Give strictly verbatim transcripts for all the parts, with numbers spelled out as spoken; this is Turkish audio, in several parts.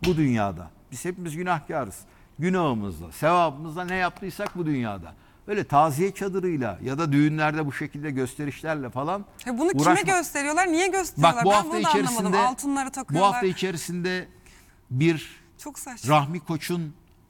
bu dünyada. Biz hepimiz günahkarız. Günahımızla, sevabımızla ne yaptıysak bu dünyada. Öyle taziye çadırıyla ya da düğünlerde bu şekilde gösterişlerle falan He bunu uğraşma. kime gösteriyorlar? Niye gösteriyorlar? Bak bu ben hafta bunu da anlamadım. içerisinde Altınları bu takıyorlar. hafta içerisinde bir Çok saçma. Rahmi Koç'un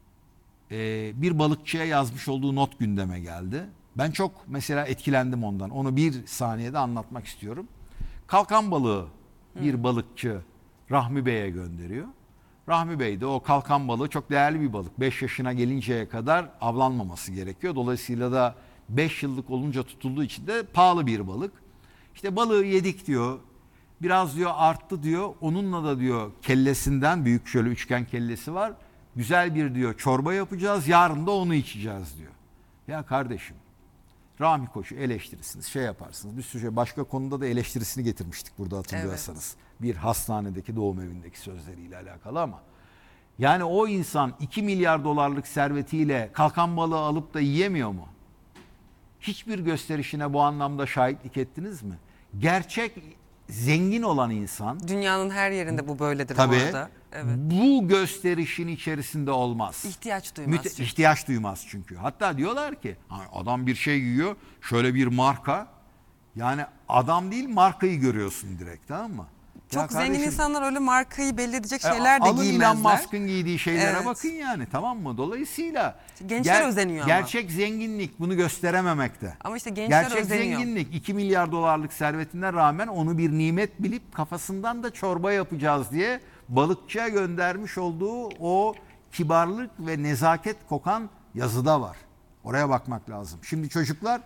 e, bir balıkçıya yazmış olduğu not gündeme geldi. Ben çok mesela etkilendim ondan. Onu bir saniyede anlatmak istiyorum. Kalkan balığı bir balıkçı Rahmi Bey'e gönderiyor. Rahmi Bey de o kalkan balığı çok değerli bir balık. beş yaşına gelinceye kadar avlanmaması gerekiyor. Dolayısıyla da beş yıllık olunca tutulduğu için de pahalı bir balık. İşte balığı yedik diyor. Biraz diyor arttı diyor. Onunla da diyor kellesinden büyük şöyle üçgen kellesi var. Güzel bir diyor çorba yapacağız. Yarın da onu içeceğiz diyor. Ya kardeşim Rahmi Koç'u eleştirirsiniz, şey yaparsınız. Bir sürü şey. Başka konuda da eleştirisini getirmiştik burada hatırlıyorsanız. Evet. Bir hastanedeki doğum evindeki sözleriyle alakalı ama. Yani o insan iki milyar dolarlık servetiyle kalkan balığı alıp da yiyemiyor mu? Hiçbir gösterişine bu anlamda şahitlik ettiniz mi? Gerçek zengin olan insan. Dünyanın her yerinde bu böyledir tabii, bu arada. Evet. Bu gösterişin içerisinde olmaz. İhtiyaç duymaz. Müte- ihtiyaç duymaz çünkü. Hatta diyorlar ki adam bir şey giyiyor şöyle bir marka. Yani adam değil markayı görüyorsun direkt, tamam mı? Çok ya zengin kardeşim, insanlar öyle markayı belli edecek e, şeyler de alın giymezler. Elon Musk'ın giydiği şeylere Evet. bakın yani, tamam mı? Dolayısıyla gençler ger- özeniyor ama. Gerçek zenginlik bunu gösterememekte. Ama işte gençler gerçek özeniyor. zenginlik iki milyar dolarlık servetine rağmen onu bir nimet bilip kafasından da çorba yapacağız diye balıkçıya göndermiş olduğu o kibarlık ve nezaket kokan yazıda var. Oraya bakmak lazım. Şimdi çocuklar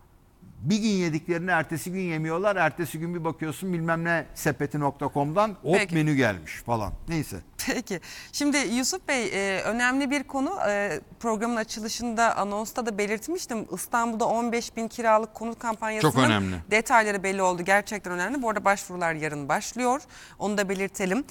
bir gün yediklerini ertesi gün yemiyorlar. Ertesi gün bir bakıyorsun bilmem ne sepeti nokta com'dan hop Peki. menü gelmiş falan. Neyse. Peki. Şimdi Yusuf Bey e, önemli bir konu. E, programın açılışında anonsta da belirtmiştim. İstanbul'da on beş bin kiralık konut kampanyasının Çok önemli. detayları belli oldu. Gerçekten önemli. Bu arada başvurular yarın başlıyor. Onu da belirtelim.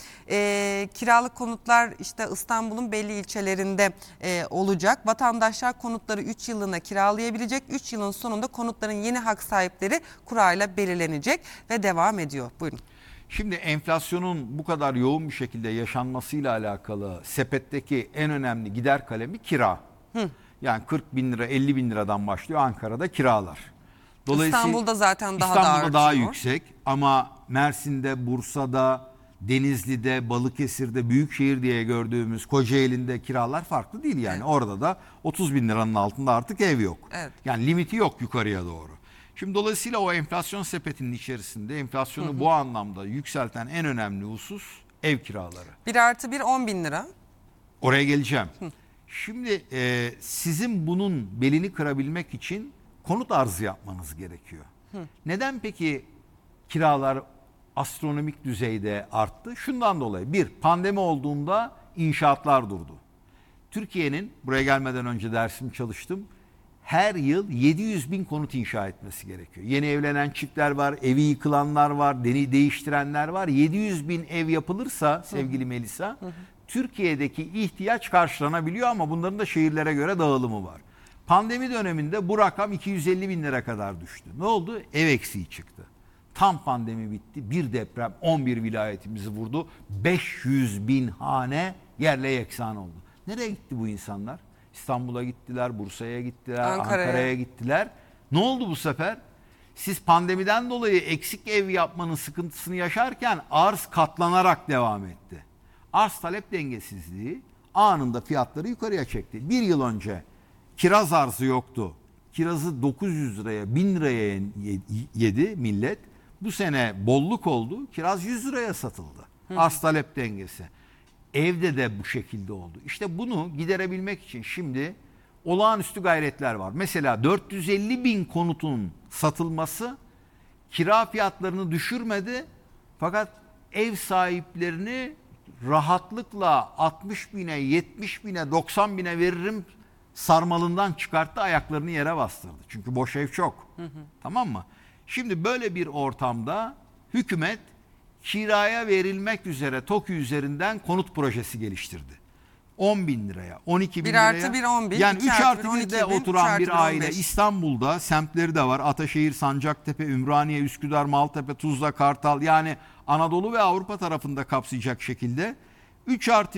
E, kiralık konutlar işte İstanbul'un belli ilçelerinde e, olacak. Vatandaşlar konutları üç yıllığına kiralayabilecek. üç yılın sonunda konutların yeni hak sahipleri kurayla belirlenecek ve devam ediyor. Buyurun. Şimdi enflasyonun bu kadar yoğun bir şekilde yaşanmasıyla alakalı sepetteki en önemli gider kalemi kira. Hı. Yani kırk bin lira elli bin liradan başlıyor Ankara'da kiralar. İstanbul'da zaten daha İstanbul'da da daha artıyor. yüksek ama Mersin'de, Bursa'da, Denizli'de, Balıkesir'de, Büyükşehir diye gördüğümüz Kocaeli'nde kiralar farklı değil yani. Evet. Orada da otuz bin liranın altında artık ev yok. Evet. Yani limiti yok yukarıya doğru. Şimdi dolayısıyla o enflasyon sepetinin içerisinde enflasyonu hı hı. bu anlamda yükselten en önemli husus ev kiraları. Bir artı bir on bin lira. Oraya geleceğim. Hı. Şimdi e, sizin bunun belini kırabilmek için konut arzı yapmanız gerekiyor. Hı. Neden peki kiralar astronomik düzeyde arttı? Şundan dolayı. Bir, pandemi olduğunda inşaatlar durdu. Türkiye'nin, buraya gelmeden önce dersimi çalıştım, her yıl yedi yüz bin konut inşa etmesi gerekiyor. Yeni evlenen çiftler var, evi yıkılanlar var, deni değiştirenler var. yedi yüz bin ev yapılırsa sevgili Melisa, hı hı. Türkiye'deki ihtiyaç karşılanabiliyor ama bunların da şehirlere göre dağılımı var. Pandemi döneminde bu rakam iki yüz elli bin lira kadar düştü. Ne oldu? Ev eksiği çıktı. Tam pandemi bitti. Bir deprem on bir vilayetimizi vurdu. beş yüz bin hane yerle yeksan oldu. Nereye gitti bu insanlar? İstanbul'a gittiler, Bursa'ya gittiler, Ankara'ya. Ankara'ya gittiler. Ne oldu bu sefer? Siz pandemiden dolayı eksik ev yapmanın sıkıntısını yaşarken arz katlanarak devam etti. Arz talep dengesizliği anında fiyatları yukarıya çekti. Bir yıl önce kiraz arzı yoktu. Kirazı dokuz yüz liraya, bin liraya yedi millet. Bu sene bolluk oldu. Kiraz yüz liraya satıldı. Hı. Arz talep dengesi. Evde de bu şekilde oldu. İşte bunu giderebilmek için şimdi olağanüstü gayretler var. Mesela dört yüz elli bin konutun satılması kira fiyatlarını düşürmedi. Fakat ev sahiplerini rahatlıkla altmış bine, yetmiş bine, doksan bine veririm sarmalından çıkarttı, ayaklarını yere bastırdı. Çünkü boş ev çok. Hı hı. Tamam mı? Şimdi böyle bir ortamda hükümet kiraya verilmek üzere TOKİ üzerinden konut projesi geliştirdi. on bin liraya, on iki bin liraya. bir artı bir on bin. Yani üç artı birde oturan bir aile on beş. İstanbul'da, semtleri de var. Ataşehir, Sancaktepe, Ümraniye, Üsküdar, Maltepe, Tuzla, Kartal, yani Anadolu ve Avrupa tarafında kapsayacak şekilde üç artı